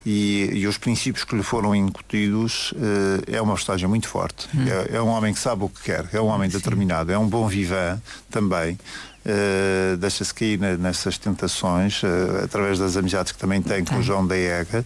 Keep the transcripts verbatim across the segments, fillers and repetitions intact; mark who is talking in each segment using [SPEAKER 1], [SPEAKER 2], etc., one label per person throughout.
[SPEAKER 1] E, e os princípios que lhe foram incutidos, uh, é uma postagem muito forte. Hum. É, é um homem que sabe o que quer, é um homem Sim. determinado, é um bom vivant também. Uh, deixa-se cair na, nessas tentações, uh, através das amizades que também tem com o João da Ega.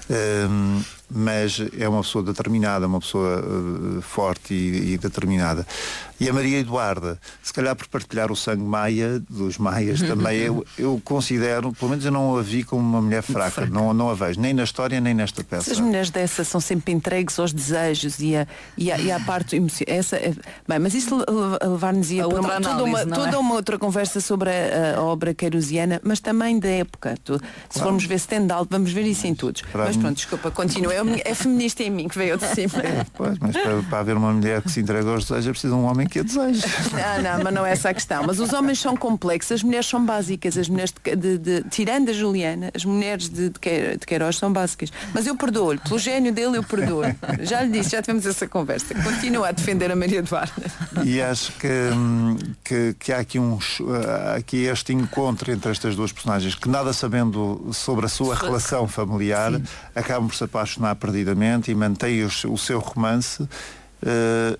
[SPEAKER 1] Uh, mas é uma pessoa determinada, uma pessoa uh, forte e, e determinada. E a Maria Eduarda, se calhar por partilhar o sangue maia, dos maias também, eu, eu considero, pelo menos eu não a vi como uma mulher fraca, fraca. Não, não a vejo, nem na história, nem nesta peça.
[SPEAKER 2] As mulheres dessas são sempre entregues aos desejos e a, e a, e a parte emocional. Essa, é, bem, mas isso levar-nos-ia para uma, toda, uma, toda é? uma outra conversa sobre a, a obra queirosiana, mas também da época. Tu, se claro. formos ver Stendhal, vamos ver isso em todos. Para mas pronto, desculpa, continua. É, é feminista em mim que veio de cima.
[SPEAKER 1] É, pois, mas para, para haver uma mulher que se entrega aos desejos, é preciso um homem que a deseje.
[SPEAKER 2] Não, não, mas não é essa a questão. Mas os homens são complexos, as mulheres são básicas. As mulheres, de, de, de, tirando a Juliana, as mulheres de, de, de Queiroz são básicas. Mas eu perdoo-lhe, pelo gênio dele eu perdoo. Já lhe disse, já tivemos essa conversa. Continua a defender a Maria Eduarda.
[SPEAKER 1] E acho que, que, que há aqui, um, aqui este encontro entre estas duas personagens que, nada sabendo sobre a sua relação familiar, Sim. acabam por se apaixonar perdidamente e mantêm o, o seu romance. Uh,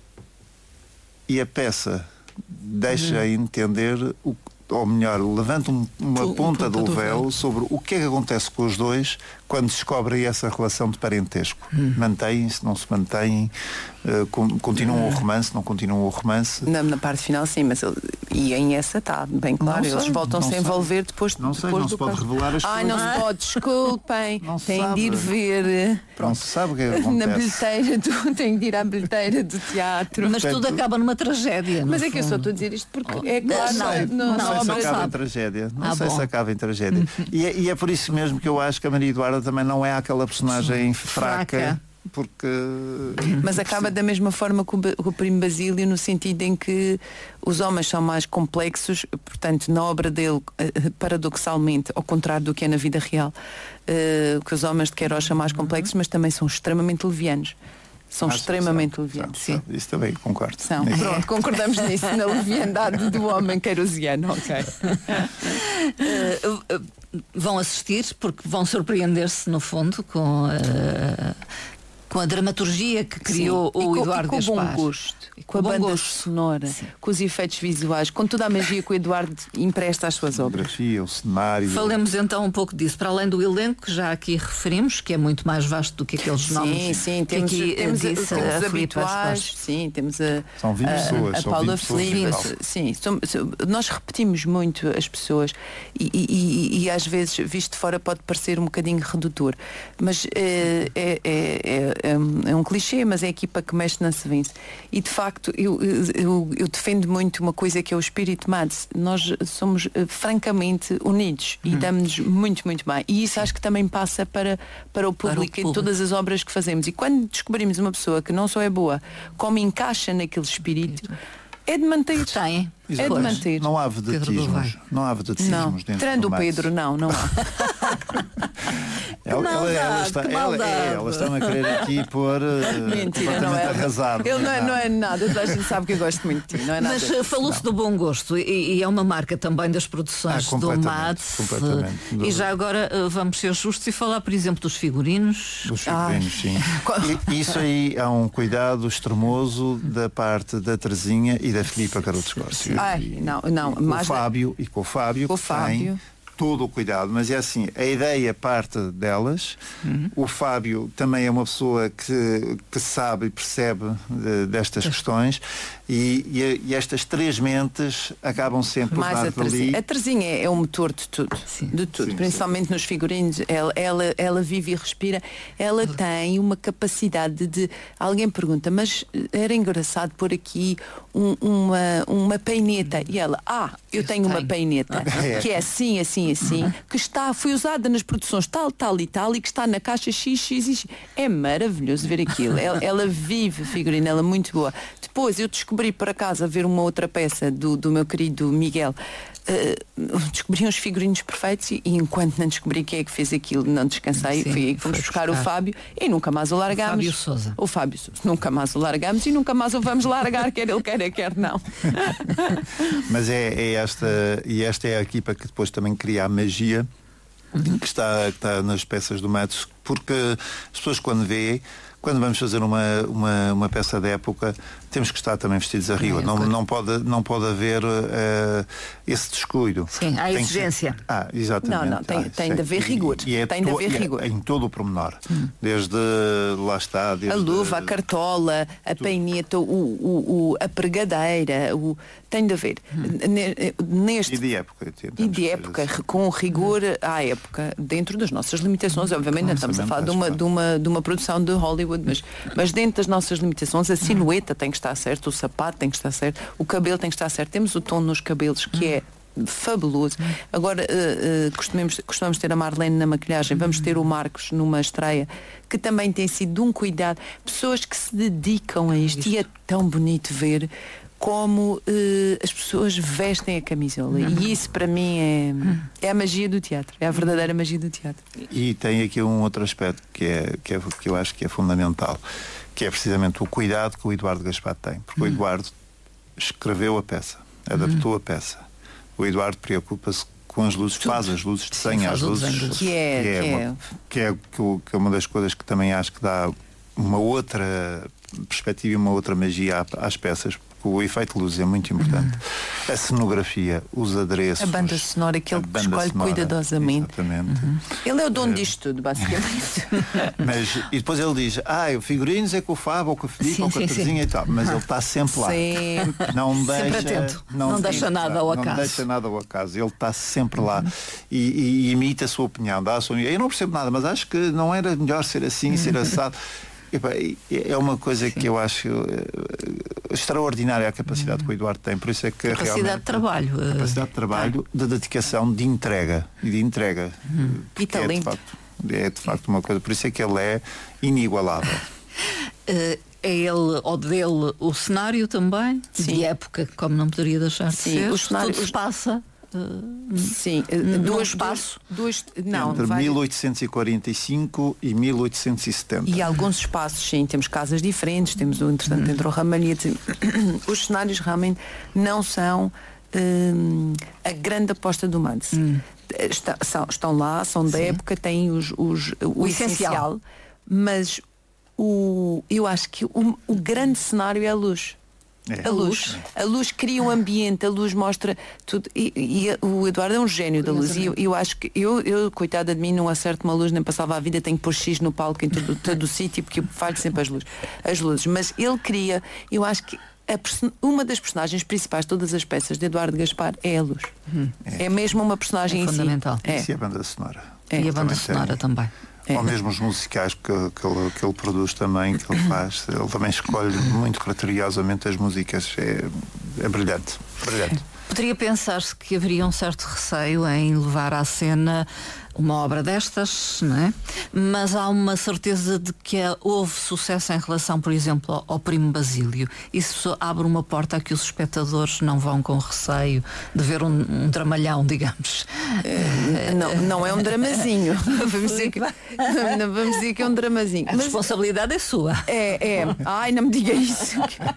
[SPEAKER 1] e a peça deixa hum. entender, o, ou melhor, levanta um, uma o, ponta do, do véu, véu sobre o que é que acontece com os dois quando descobrem essa relação de parentesco. Hum. Mantêm-se, não se mantêm, uh, continuam o romance, não continuam o romance.
[SPEAKER 2] Na, na parte final sim, mas ele, e em essa está bem claro, eles voltam-se a envolver depois,
[SPEAKER 1] não sei,
[SPEAKER 2] depois
[SPEAKER 1] não
[SPEAKER 2] do
[SPEAKER 1] se pode
[SPEAKER 2] caso.
[SPEAKER 1] revelar as
[SPEAKER 2] Ai,
[SPEAKER 1] coisas.
[SPEAKER 2] não se pode, desculpem, tem de ir ver.
[SPEAKER 1] Não se sabe o que acontece.
[SPEAKER 2] Na bilheteira do, tem de ir à bilheteira do teatro.
[SPEAKER 3] Mas tudo acaba numa tragédia.
[SPEAKER 2] Mas é que eu só estou a dizer isto porque oh. é claro.
[SPEAKER 1] Não, sei, não, não, não, não sei se acaba em tragédia. Não ah, sei bom. se acaba em tragédia. e, é, e é por isso mesmo que eu acho que a Maria Eduarda também não é aquela personagem fraca. fraca. Porque...
[SPEAKER 2] Mas acaba da mesma forma que o Primo Basílio, no sentido em que os homens são mais complexos, portanto, na obra dele, paradoxalmente, ao contrário do que é na vida real, uh, que os homens de Queiroz são mais complexos, mas também são extremamente levianos. São ah, extremamente são, levianos.
[SPEAKER 1] São,
[SPEAKER 2] sim.
[SPEAKER 1] São. Isso também concordo.
[SPEAKER 2] São.
[SPEAKER 1] É.
[SPEAKER 2] Pronto, concordamos nisso, na leviandade do homem queirosiano. Ok.
[SPEAKER 3] Uh, uh, vão assistir, porque vão surpreender-se, no fundo, com uh, com a dramaturgia que criou Sim. o
[SPEAKER 2] com,
[SPEAKER 3] Eduardo
[SPEAKER 2] Gaspar. Com o bom gosto, com, com a banda gosto. sonora, Sim. com os efeitos visuais, com toda a magia que o Eduardo empresta às suas obras.
[SPEAKER 1] O cenário.
[SPEAKER 3] Falemos então um pouco disso. Para além do elenco, que já aqui referimos, que é muito mais vasto do que aqueles
[SPEAKER 2] sim,
[SPEAKER 3] nomes.
[SPEAKER 2] Sim, sim,
[SPEAKER 3] que
[SPEAKER 2] temos,
[SPEAKER 3] aqui
[SPEAKER 2] temos,
[SPEAKER 3] disse,
[SPEAKER 2] temos
[SPEAKER 3] a, a
[SPEAKER 2] habituais, sim, temos a,
[SPEAKER 1] são vinte
[SPEAKER 2] a,
[SPEAKER 1] pessoas,
[SPEAKER 2] a
[SPEAKER 1] são
[SPEAKER 2] Paula
[SPEAKER 1] vinte pessoas,
[SPEAKER 2] Felipe, sim, somos, nós repetimos muito as pessoas e, e, e, e às vezes, visto de fora, pode parecer um bocadinho redutor, mas é, é, é, é, é um clichê, mas é a equipa que mexe na Sevince. E de facto eu, eu, eu defendo muito uma coisa que é o espírito Mads. Nós somos uh, francamente unidos e hum. damos-nos muito, muito bem. E isso acho que também passa para, para o público, para o público em todas as obras que fazemos. E quando descobrimos uma pessoa que não só é boa, como encaixa naquele espírito, é de manter.
[SPEAKER 3] Tem.
[SPEAKER 2] É de manter.
[SPEAKER 1] Não há vedatismos. Não há vedatismos dentro
[SPEAKER 2] Tirando
[SPEAKER 1] do
[SPEAKER 2] o Pedro, não, não há.
[SPEAKER 1] Ela, ela, ela, está, ela, é, ela está a querer aqui pôr uh,
[SPEAKER 2] Mentira, não é
[SPEAKER 1] arrasar.
[SPEAKER 2] Ele não é, não é nada, a gente sabe que eu gosto muito de ti, não é nada.
[SPEAKER 3] Mas falou-se do bom gosto e, e é uma marca também das produções
[SPEAKER 1] ah,
[SPEAKER 3] do Mads. E já agora uh, vamos ser justos e falar, por exemplo, dos figurinos.
[SPEAKER 1] Dos figurinos, ah. sim. E, isso aí há um cuidado extremoso da parte da Terezinha e da Filipa Caroto Escócio.
[SPEAKER 2] Ai, não, não.
[SPEAKER 1] Com o Fábio e com o Fábio.
[SPEAKER 2] Com o Fábio.
[SPEAKER 1] Todo o cuidado, mas é assim, a ideia parte delas. Uhum. O Fábio também é uma pessoa que, que sabe e percebe de, destas uhum. questões e, e, e estas três mentes acabam sempre
[SPEAKER 2] mais
[SPEAKER 1] a
[SPEAKER 2] dar ali. A Terezinha é, é o motor de tudo, sim. de tudo, sim, principalmente sim. nos figurinos. Ela, ela, ela vive e respira. Ela uhum. tem uma capacidade de, de... Alguém pergunta, mas era engraçado pôr aqui um, uma, uma peineta. E ela, ah, eu, eu tenho, tenho uma peineta é. que é assim, assim, assim, uhum. que está, foi usada nas produções tal, tal e tal e que está na caixa X, X e X. É maravilhoso ver aquilo. ela, ela vive figurina, ela é muito boa. Depois eu descobri por acaso a ver uma outra peça do, do meu querido Miguel. Uh, descobri uns figurinos perfeitos e, e enquanto não descobri quem é que fez aquilo, não descansei. Sim, fui aí que fomos buscar, buscar o Fábio e nunca mais o largámos.
[SPEAKER 3] O Fábio Sousa.
[SPEAKER 2] O Fábio Sousa. Nunca mais o largámos e nunca mais o vamos largar, quer ele quer, quer não.
[SPEAKER 1] Mas é, é esta, e esta é a equipa que depois também cria a magia uhum. que, está, que está nas peças do Matos, porque as pessoas quando veem, quando vamos fazer uma, uma, uma peça de época, temos que estar também vestidos a rigor. É, não, não, pode, não pode haver uh, esse descuido.
[SPEAKER 3] Sim, há exigência.
[SPEAKER 1] Ser... Ah, exatamente.
[SPEAKER 2] Não, não, tem,
[SPEAKER 1] ah,
[SPEAKER 2] tem de haver rigor.
[SPEAKER 1] E, e é
[SPEAKER 2] tem to... de haver rigor.
[SPEAKER 1] É em todo o pormenor. Hum. Desde, lá está... Desde...
[SPEAKER 2] A luva, a cartola, a tudo. Peineta, o, o, o, a pregadeira, o... tem de haver. Hum. Neste...
[SPEAKER 1] E de época.
[SPEAKER 2] E de época, assim. Com rigor hum. à época, dentro das nossas limitações, obviamente, não estamos a falar de uma, de, uma, de uma produção de Hollywood, mas, mas dentro das nossas limitações, a silhueta tem que estar certa, o sapato tem que estar certo, o cabelo tem que estar certo. Temos o tom nos cabelos que é fabuloso. Agora uh, uh, costumamos, costumamos ter a Marlene na maquilhagem, vamos ter o Marcos numa estreia, que também tem sido de um cuidado. Pessoas que se dedicam a isto, e é tão bonito ver como uh, as pessoas vestem a camisola. E isso para mim é, é a magia do teatro, é a verdadeira magia do teatro.
[SPEAKER 1] E tem aqui um outro aspecto que, é, que, é, que eu acho que é fundamental, que é precisamente o cuidado que o Eduardo Gaspar tem. Porque hum. o Eduardo escreveu a peça, adaptou hum. a peça. O Eduardo preocupa-se com as luzes, faz as luzes, desenha as luzes.
[SPEAKER 2] Que é,
[SPEAKER 1] que é,
[SPEAKER 2] que é,
[SPEAKER 1] uma, que, é, que é uma das coisas que também acho que dá uma outra perspectiva e uma outra magia às peças. O efeito de luz é muito importante. Uhum. A cenografia, os adereços.
[SPEAKER 2] A banda sonora que ele escolhe sonora, cuidadosamente.
[SPEAKER 1] Exatamente. Uhum.
[SPEAKER 2] Ele é o dono é. disto tudo, basicamente.
[SPEAKER 1] Mas, e depois ele diz, ah, o figurinos é com o Fábio, ou com o Filipe, ou com a Terezinha e tal. Mas ele está sempre lá.
[SPEAKER 2] Sempre.
[SPEAKER 1] Não deixa,
[SPEAKER 3] sempre atento.
[SPEAKER 1] Não,
[SPEAKER 3] não deixa nada ao acaso.
[SPEAKER 1] Não deixa nada ao acaso. Ele está sempre lá uhum. e, e, e emite a sua opinião. Dá a sua... Eu não percebo nada, mas acho que não era melhor ser assim, ser assado. É uma coisa Sim. que eu acho extraordinária, a capacidade hum. que o Eduardo tem. Por isso é que
[SPEAKER 3] capacidade
[SPEAKER 1] realmente,
[SPEAKER 3] de trabalho
[SPEAKER 1] capacidade de trabalho, de dedicação, de entrega e de entrega
[SPEAKER 2] hum. e talento.
[SPEAKER 1] É de, facto, é de facto uma coisa. Por isso é que ele é inigualável.
[SPEAKER 3] É ele ou dele o cenário também? Sim. De época, como não poderia deixar de
[SPEAKER 2] Sim,
[SPEAKER 3] ser.
[SPEAKER 2] O cenário
[SPEAKER 3] tudo se passa.
[SPEAKER 2] Uh, Sim,
[SPEAKER 3] do espaço
[SPEAKER 2] dois, não,
[SPEAKER 1] entre
[SPEAKER 2] vai...
[SPEAKER 1] mil oitocentos e quarenta e cinco e mil oitocentos e setenta.
[SPEAKER 2] E alguns espaços, sim, temos casas diferentes, temos o entretanto dentro do Ramalhia. Os cenários realmente não são hum, a grande aposta do Mads. Hum. Está, são, estão lá, são da sim. época, têm os, os, o, o essencial, essencial, mas o, eu acho que o, o grande cenário é a luz. É. A luz, a luz cria um ambiente, a luz mostra tudo. E, e o Eduardo é um gênio da luz. E eu, eu acho que eu, eu, coitada de mim, não acerto uma luz, nem passava a vida, tenho que pôr X no palco em todo, todo o sítio, porque eu falho sempre as luzes, as luzes. Mas ele cria, eu acho que a, uma das personagens principais de todas as peças de Eduardo Gaspar é a luz. Hum. É. é mesmo uma personagem
[SPEAKER 3] é
[SPEAKER 2] em
[SPEAKER 3] fundamental.
[SPEAKER 2] Si. É.
[SPEAKER 1] E a banda sonora.
[SPEAKER 3] É. E a banda sonora
[SPEAKER 1] tem.
[SPEAKER 3] também.
[SPEAKER 1] É. Ou mesmo os musicais que, que, ele, que ele produz também, que ele faz. Ele também escolhe muito criteriosamente as músicas. É, é brilhante. Brilhante.
[SPEAKER 3] Poderia pensar-se que haveria um certo receio em levar à cena uma obra destas, não é? Mas há uma certeza de que houve sucesso em relação, por exemplo, ao, ao Primo Basílio. Isso abre uma porta a que os espectadores não vão com receio de ver um, um dramalhão, digamos.
[SPEAKER 2] É, não, não é um dramazinho. Vamos dizer que, não vamos dizer que é um dramazinho.
[SPEAKER 3] A Mas responsabilidade é sua.
[SPEAKER 2] É, é. Ai, não me diga isso.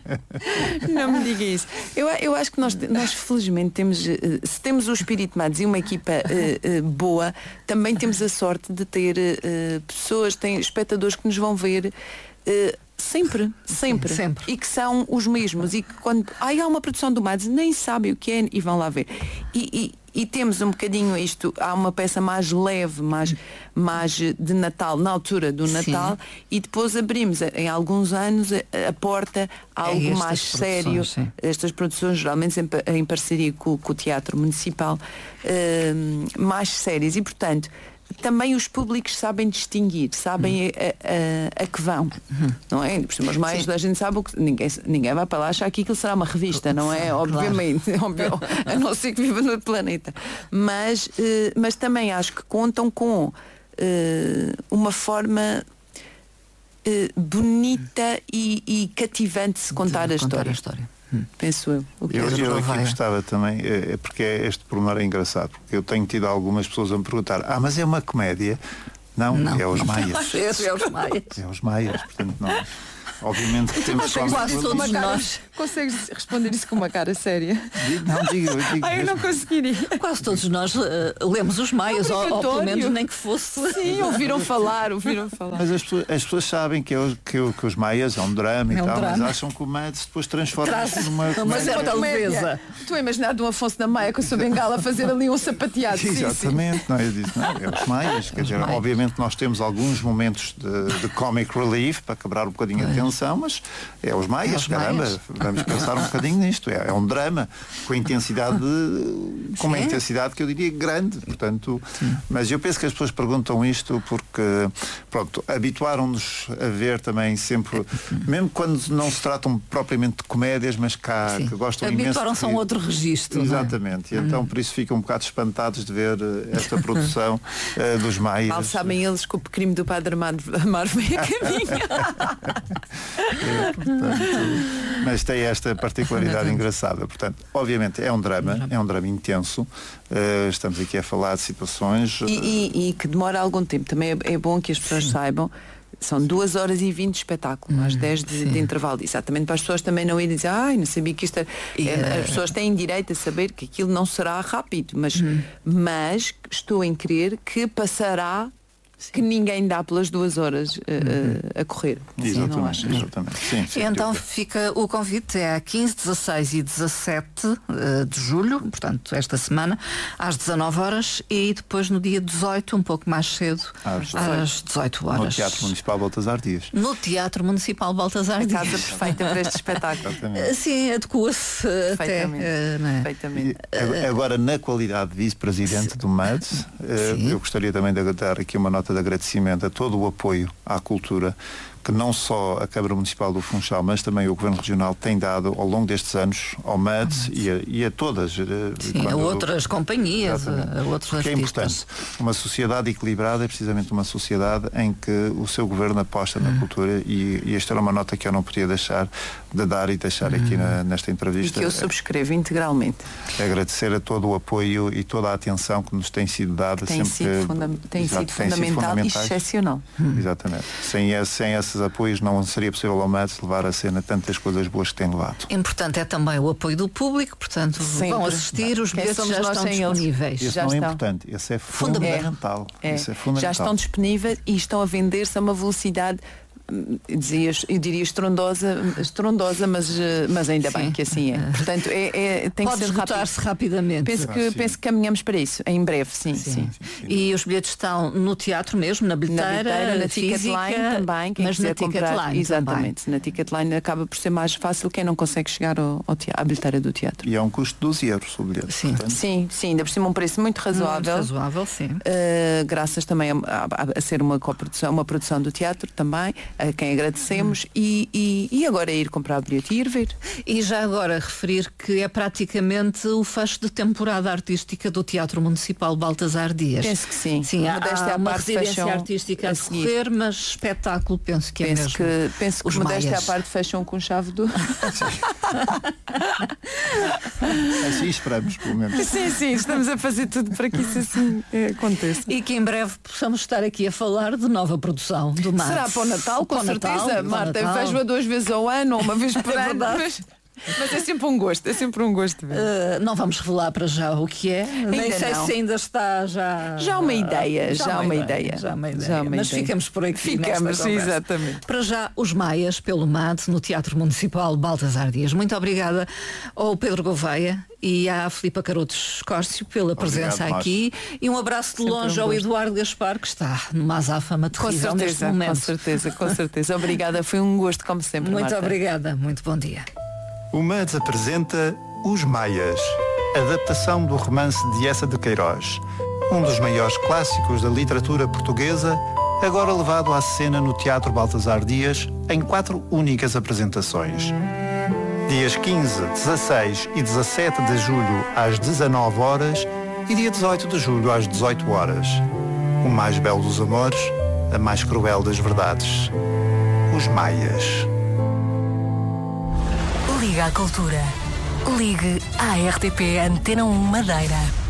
[SPEAKER 2] Não me diga isso. Eu, eu acho que nós, nós felizmente temos, se temos o espírito Mads e uma equipa uh, uh, boa, também temos a sorte de ter uh, pessoas, tem espectadores que nos vão ver uh, sempre, sempre,
[SPEAKER 3] Sim, sempre.
[SPEAKER 2] E que são os mesmos. E que quando ai, há uma produção do Mads, nem sabem o que é e vão lá ver. E, e, e temos um bocadinho isto, há uma peça mais leve, mais, mais de Natal, na altura do Natal, sim. E depois abrimos em alguns anos a, a porta a algo é mais sério. Sim. Estas produções, geralmente em, em parceria com, com o Teatro Municipal, uh, mais sérias. E, portanto, também os públicos sabem distinguir, sabem a, a, a que vão, uhum. Não é? Os mais da gente sabe o que ninguém, ninguém vai para lá achar que aquilo será uma revista, não é? Claro. Obviamente, óbvio, a não ser que viva no planeta. Mas, uh, mas também acho que contam com uh, uma forma uh, bonita e, e cativante de se contar, de a,
[SPEAKER 3] contar
[SPEAKER 2] história.
[SPEAKER 3] a história.
[SPEAKER 2] Hum. Penso eu. O que
[SPEAKER 1] eu,
[SPEAKER 2] é
[SPEAKER 1] eu aqui gostava também, é, é porque este pormenor é engraçado, porque eu tenho tido algumas pessoas a me perguntar, ah, mas é uma comédia? Não,
[SPEAKER 3] não.
[SPEAKER 1] é os maias.
[SPEAKER 3] É os maias.
[SPEAKER 1] É os maias, portanto não. Obviamente que temos
[SPEAKER 3] quase todos nós.
[SPEAKER 2] Consegues responder isso com uma cara séria?
[SPEAKER 1] Não, digo, eu digo.
[SPEAKER 2] Ah, eu não conseguiria.
[SPEAKER 3] Quase todos nós uh, lemos os Maias, ou, ou pelo menos nem que fosse.
[SPEAKER 2] Sim, ouviram falar, ouviram falar.
[SPEAKER 1] Mas as pessoas, as pessoas sabem que, eu, que, eu, que os Maias é um drama
[SPEAKER 3] é
[SPEAKER 1] e
[SPEAKER 3] um
[SPEAKER 1] tal,
[SPEAKER 3] drama.
[SPEAKER 1] mas acham que o Mads depois transforma-se numa
[SPEAKER 3] uma certa leveza.
[SPEAKER 2] Estou a imaginar de um Afonso da Maia com a sua bengala a fazer ali um sapateado.
[SPEAKER 1] Exatamente,
[SPEAKER 2] sim, sim.
[SPEAKER 1] Não, eu disse, não, é os Maias. Quer dizer,
[SPEAKER 3] Maias.
[SPEAKER 1] Obviamente nós temos alguns momentos de, de comic relief para quebrar um bocadinho a tensão, mas é os Maias,
[SPEAKER 3] É os
[SPEAKER 1] caramba,
[SPEAKER 3] Maias.
[SPEAKER 1] vamos pensar um bocadinho nisto. É, é um drama com intensidade, com uma
[SPEAKER 3] Sim.
[SPEAKER 1] intensidade que eu diria grande. Portanto, mas eu penso que as pessoas perguntam isto porque, pronto, habituaram-nos a ver também sempre, mesmo quando não se tratam propriamente de comédias, mas cá
[SPEAKER 3] Sim.
[SPEAKER 1] que gostam imenso.
[SPEAKER 3] Habituaram-se a um outro registro.
[SPEAKER 1] Exatamente,
[SPEAKER 3] não é?
[SPEAKER 1] e então por isso ficam um bocado espantados de ver uh, esta produção uh, dos Maias.
[SPEAKER 2] Mal sabem eles que o crime do Padre Amaro vem a caminho.
[SPEAKER 1] É, portanto, mas tem esta particularidade engraçada. Portanto, obviamente é um drama, é um drama intenso. Uh, estamos aqui a falar de situações.
[SPEAKER 2] E, e, e que demora algum tempo. Também é, é bom que as pessoas Sim. saibam. São duas horas e vinte de espetáculo, hum, às dez de, de intervalo. Exatamente para as pessoas também não irem dizer, ai, não sabia que isto era. Yeah. As pessoas têm direito a saber que aquilo não será rápido, mas, hum. mas estou em crer que passará. Sim. Que ninguém dá pelas duas horas uh, uh, a correr.
[SPEAKER 1] Exatamente.
[SPEAKER 2] Sim,
[SPEAKER 1] exatamente. Sim, sim,
[SPEAKER 3] então fica o convite é a quinze, dezasseis e dezassete uh, de julho, portanto esta semana, às dezanove horas e depois no dia dezoito, um pouco mais cedo, às, às dezoito horas.
[SPEAKER 1] No Teatro Municipal Baltasar Dias.
[SPEAKER 3] No Teatro Municipal Baltasar Dias.
[SPEAKER 2] A casa perfeita para este espetáculo.
[SPEAKER 3] Uh, sim, adequa-se até. Uh,
[SPEAKER 2] é? Perfeitamente.
[SPEAKER 1] E, agora, na qualidade de vice-presidente do Mads, uh, eu gostaria também de dar aqui uma nota de agradecimento a todo o apoio à cultura que não só a Câmara Municipal do Funchal, mas também o Governo Regional tem dado ao longo destes anos ao Mads e, a, e a todas.
[SPEAKER 3] Sim, a outras companhias, a outros
[SPEAKER 1] Porque
[SPEAKER 3] artistas.
[SPEAKER 1] É importante. Uma sociedade equilibrada é precisamente uma sociedade em que o seu Governo aposta hum. na cultura e, e esta era uma nota que eu não podia deixar de dar e deixar hum. aqui na, nesta entrevista.
[SPEAKER 2] E que eu subscrevo é, integralmente.
[SPEAKER 1] É agradecer a todo o apoio e toda a atenção que nos tem sido dada.
[SPEAKER 2] Tem,
[SPEAKER 1] sempre
[SPEAKER 2] sido,
[SPEAKER 1] que,
[SPEAKER 2] funda tem
[SPEAKER 1] exato,
[SPEAKER 2] sido fundamental e excepcional.
[SPEAKER 1] Hum. Exatamente. Sem, esse, sem esses apoios não seria possível ao Mads levar a cena tantas coisas boas que tem levado.
[SPEAKER 3] Importante é também o apoio do público, portanto Sempre. vão assistir, os bilhetes já estão disponíveis.
[SPEAKER 1] Esse
[SPEAKER 2] já
[SPEAKER 1] não é
[SPEAKER 2] estão.
[SPEAKER 1] importante, esse é fundamental.
[SPEAKER 2] É.
[SPEAKER 1] Esse é fundamental.
[SPEAKER 2] Já estão disponíveis e estão a vender-se a uma velocidade, eu diria, eu diria estrondosa, estrondosa mas, mas ainda sim. bem que assim é. Portanto, é, é, tem
[SPEAKER 3] Pode
[SPEAKER 2] que ser
[SPEAKER 3] esgotar-se rapidamente.
[SPEAKER 2] Penso que, ah, penso que caminhamos para isso, em breve, sim. sim. sim.
[SPEAKER 3] sim, sim. E os bilhetes estão no teatro mesmo, na bilheteira,
[SPEAKER 2] na, bilheteira, na Ticketline também, quem
[SPEAKER 3] mas
[SPEAKER 2] quiser
[SPEAKER 3] na
[SPEAKER 2] comprar.
[SPEAKER 3] Ticketline
[SPEAKER 2] Exatamente,
[SPEAKER 3] também.
[SPEAKER 2] Na Ticketline acaba por ser mais fácil quem não consegue chegar ao, ao teatro, à bilheteira do teatro.
[SPEAKER 1] E é um custo de doze euros o bilhete.
[SPEAKER 3] Sim.
[SPEAKER 2] sim, sim, ainda por cima um preço muito razoável.
[SPEAKER 3] Muito razoável, sim.
[SPEAKER 2] Uh, graças também a, a, a ser uma coprodução, uma produção do teatro também, a quem agradecemos. Hum. E, e, e agora é ir comprar bilhete e ir ver.
[SPEAKER 3] E já agora referir que é praticamente o fecho de temporada artística do Teatro Municipal Baltasar Dias.
[SPEAKER 2] Penso que sim.
[SPEAKER 3] Sim, há, há uma residência artística a decorrer, mas espetáculo penso que é
[SPEAKER 2] penso
[SPEAKER 3] mesmo.
[SPEAKER 2] Que, penso que modéstia à parte fecham com chave do...
[SPEAKER 1] Assim esperamos, pelo menos.
[SPEAKER 2] Sim, sim, estamos a fazer tudo para que isso assim é, aconteça.
[SPEAKER 3] E que em breve possamos estar aqui a falar de nova produção do Mads.
[SPEAKER 2] Será para o Natal, com certeza, Natal, Marta. Vejo-a duas vezes ao ano, ou uma vez por ano. Mas, mas é sempre um gosto, é sempre um gosto.
[SPEAKER 3] Uh, não vamos revelar para já o que é.
[SPEAKER 2] Ainda
[SPEAKER 3] Nem sei
[SPEAKER 2] não.
[SPEAKER 3] se ainda está já.
[SPEAKER 2] Já uma ideia, já, já uma ideia.
[SPEAKER 3] ideia. Já uma ideia.
[SPEAKER 2] Já uma
[SPEAKER 3] mas
[SPEAKER 2] ideia.
[SPEAKER 3] ficamos por aqui.
[SPEAKER 2] Ficamos,
[SPEAKER 3] nesta
[SPEAKER 2] exatamente.
[SPEAKER 3] Para já, os Maias, pelo M A D, no Teatro Municipal Baltasar Dias. Muito obrigada ao Pedro Gouveia e à Filipa Carotos Córcio pela presença
[SPEAKER 1] Obrigado,
[SPEAKER 3] aqui e um abraço de
[SPEAKER 2] Sempre
[SPEAKER 3] longe
[SPEAKER 2] um
[SPEAKER 3] ao Eduardo Gaspar, que está numa azáfama terrível
[SPEAKER 2] com
[SPEAKER 3] neste
[SPEAKER 2] certeza,
[SPEAKER 3] momento.
[SPEAKER 2] com certeza, com certeza. Obrigada, foi um gosto como sempre,
[SPEAKER 3] Muito
[SPEAKER 2] Marta.
[SPEAKER 3] obrigada, muito bom dia.
[SPEAKER 1] O Mads apresenta Os Maias, adaptação do romance de Essa de Queiroz, um dos maiores clássicos da literatura portuguesa, agora levado à cena no Teatro Baltasar Dias em quatro únicas apresentações. Dias quinze, dezasseis e dezassete de julho às dezanove horas e dia dezoito de julho às dezoito horas. O mais belo dos amores, a mais cruel das verdades. Os Maias.
[SPEAKER 4] Liga à Cultura. Ligue à R T P Antena um Madeira.